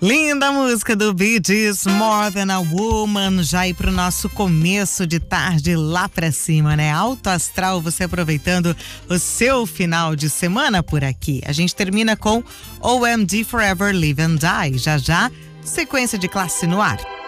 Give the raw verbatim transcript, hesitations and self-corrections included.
Linda música do Bee Gees, More Than a Woman, já aí pro nosso começo de tarde lá pra cima, né? Alto astral, você aproveitando o seu final de semana por aqui. A gente termina com O M D Forever Live and Die, já já, sequência de classe no ar.